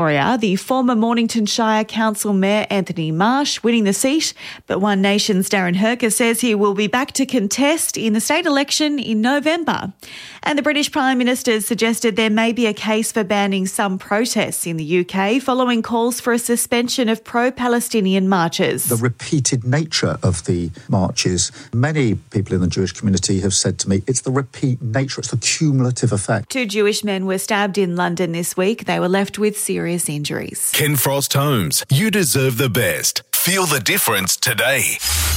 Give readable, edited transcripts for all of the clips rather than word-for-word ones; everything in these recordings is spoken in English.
The former Mornington Shire Council Mayor Anthony Marsh winning the seat, but One Nation's Darren Herker says he will be back to contest in the state election in November. And the British Prime Minister has suggested there may be a case for banning some protests in the UK following calls for a suspension of pro-Palestinian marches. The repeated nature of the marches, many people in the Jewish community have said to me, it's the repeat nature, it's the cumulative effect. 2 Jewish men were stabbed in London this week. They were left with serious injuries. Ken Frost Homes, you deserve the best. Feel the difference today.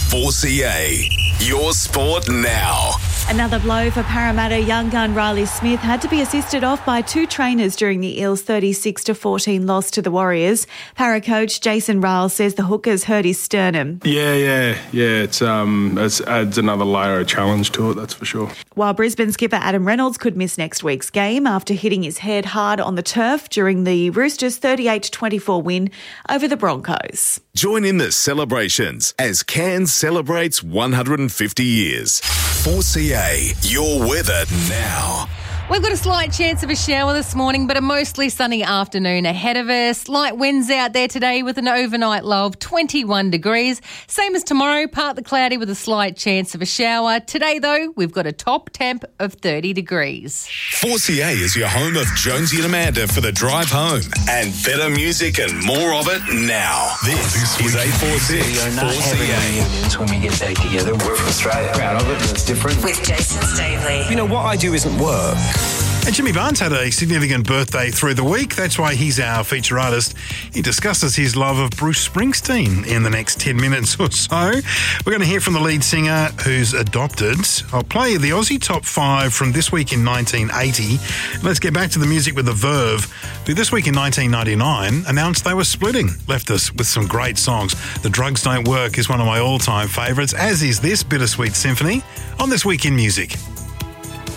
4CA, your sport now. Another blow for Parramatta young gun Riley Smith had to be assisted off by 2 trainers during the Eels' 36-14 loss to the Warriors. Para coach Jason Riles says the hookers hurt his sternum. Yeah. It adds another layer of challenge to it, that's for sure. While Brisbane skipper Adam Reynolds could miss next week's game after hitting his head hard on the turf during the Roosters' 38-24 win over the Broncos. Join in the celebrations as Cairns celebrates 150 years. 4CA, your weather now. We've got a slight chance of a shower this morning, but a mostly sunny afternoon ahead of us. Light winds out there today with an overnight low of 21 degrees. Same as tomorrow, partly cloudy with a slight chance of a shower. Today, though, we've got a top temp of 30 degrees. 4CA is your home of Jonesy and Amanda for the drive home. And better music and more of it now. This is 846 We are not having 4CA. reunions when we get back together. We're from Australia. Proud of it, and it's different. With Jason Stavely. You know, what I do isn't work. And Jimmy Barnes had a significant birthday through the week. That's why he's our feature artist. He discusses his love of Bruce Springsteen in the next 10 minutes or so. We're going to hear from the lead singer who's adopted. I'll play the Aussie Top 5 from this week in 1980. Let's get back to the music with the Verve, who this week in 1999 announced they were splitting. Left us with some great songs. The Drugs Don't Work is one of my all-time favourites, as is this Bittersweet Symphony on This Week in Music.